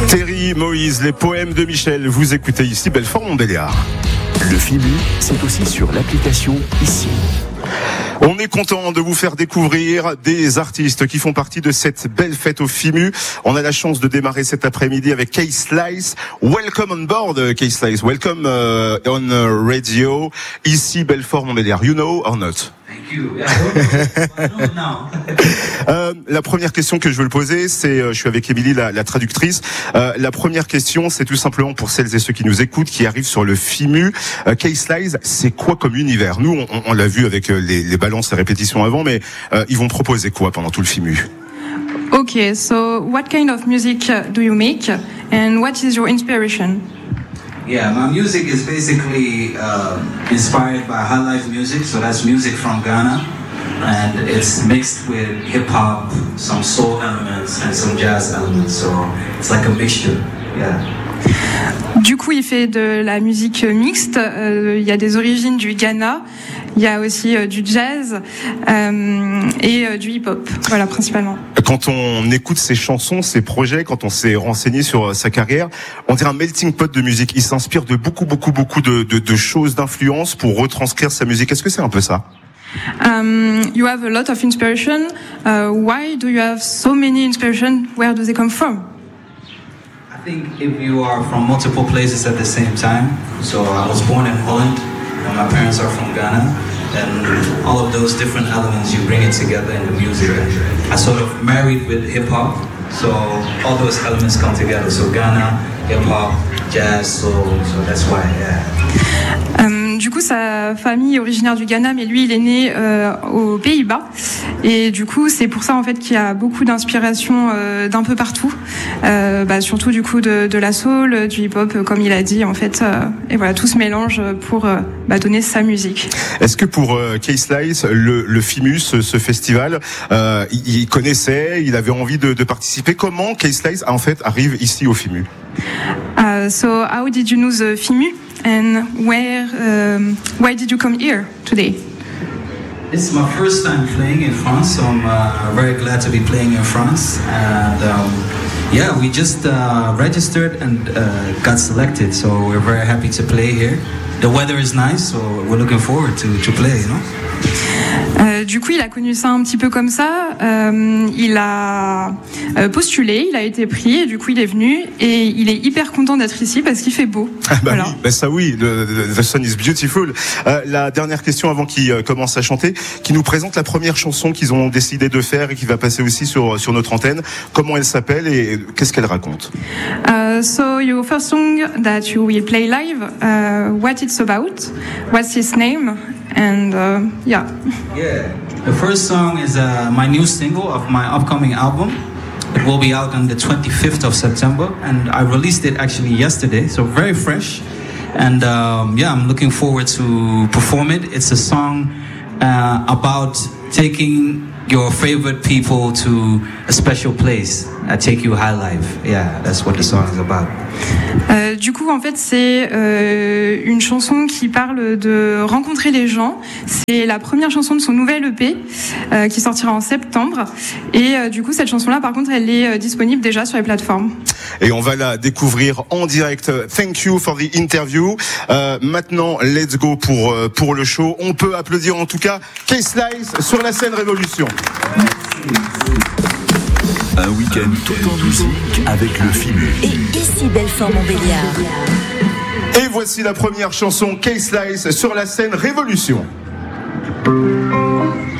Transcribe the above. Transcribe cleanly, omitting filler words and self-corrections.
Terry, Moïse, les poèmes de Michel. Vous écoutez ici Belfort-Montbéliard. Le FIMU, c'est aussi sur l'application Ici. On est content de vous faire découvrir des artistes qui font partie de cette belle fête au FIMU. On a la chance de démarrer cet après-midi avec K-Slice. Welcome on board, K-Slice. Welcome on radio. Ici Belfort-Montbéliard. You know or not? Thank you. I don't know. La première question que je veux le poser, c'est, je suis avec Émilie, la traductrice. La première question, c'est tout simplement pour celles et ceux qui nous écoutent, qui arrivent sur le FIMU. K-Slice, c'est quoi comme univers? Nous, on l'a vu avec les balances et répétitions avant, mais ils vont proposer quoi pendant tout le FIMU? Okay, so what kind of music do you make, and what is your inspiration? Yeah, my music is basically inspired by high life music, so that's music from Ghana, and it's mixed with hip hop, some soul elements, and some jazz elements. So it's like a mixture. Yeah. Du coup, il fait de la musique mixte. Il y a des origines du Ghana, il y a aussi du jazz et du hip-hop. Voilà, principalement. Quand on écoute ses chansons, ses projets, quand on s'est renseigné sur sa carrière, on dirait un melting pot de musique. Il s'inspire de beaucoup de choses, d'influences pour retranscrire sa musique. Est-ce que c'est un peu ça? You have a lot of inspiration. Why do you have so many inspiration? Where do they come from? I think if you are from multiple places at the same time, so I was born in Holland, and my parents are from Ghana, and all of those different elements, you bring it together in the music. I sort of married with hip-hop, so all those elements come together. So Ghana, hip-hop, jazz, soul, so that's why, yeah. Du coup, sa famille est originaire du Ghana, mais lui, il est né aux Pays-Bas. Et du coup, c'est pour ça en fait qu'il y a beaucoup d'inspiration d'un peu partout, surtout du coup de la soul, du hip-hop, comme il a dit en fait. Et voilà, tout se mélange pour donner sa musique. Est-ce que pour K-Slice, le FIMU, ce festival, il connaissait, il avait envie de participer? Comment K-Slice en fait arrive ici au FIMU? So how did you know the FIMU? And why did you come here today? It's my first time playing in France, so I'm very glad to be playing in France. And we just registered and got selected, so we're very happy to play here. The weather is nice, so we're looking forward to play, you know? Du coup, il a connu ça un petit peu comme ça. Il a postulé, il a été pris, et du coup, il est venu. Et il est hyper content d'être ici parce qu'il fait beau. Voilà. Oui, ça oui, the sun is beautiful. La dernière question avant qu'il commence à chanter, qui nous présente la première chanson qu'ils ont décidé de faire et qui va passer aussi sur notre antenne. Comment elle s'appelle et qu'est-ce qu'elle raconte? So your first song that you will play live, what it's about, what's its name, and Yeah, the first song is my new single of my upcoming album. It will be out on the 25th of September, and I released it actually yesterday, so very fresh. And I'm looking forward to perform it. It's a song about taking your favorite people to a special place. I take you high life. Yeah, that's what the song is about. Du coup, en fait, c'est une chanson qui parle de rencontrer les gens. C'est la première chanson de son nouvel EP qui sortira en septembre. Et du coup, cette chanson-là, par contre, elle est disponible déjà sur les plateformes. Et on va la découvrir en direct. Thank you for the interview. Maintenant, let's go pour le show. On peut applaudir en tout cas K-Slice sur la scène Révolution. Un week-end tout en musique avec le FIMU. Et ici Belfort-Montbéliard. Et voici la première chanson K-Slice sur la scène Révolution.